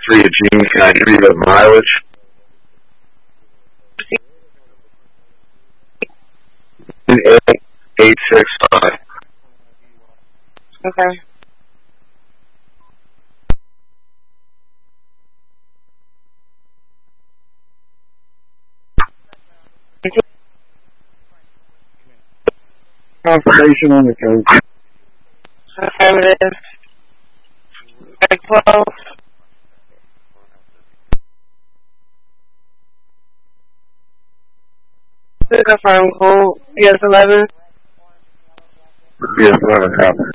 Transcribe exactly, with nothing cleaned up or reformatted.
three Eugene. Can I give you the mileage? eight six five. Okay. Confirmation on the code. Affirmative. Greg twelve. To confirm code B S eleven. B S eleven, copy.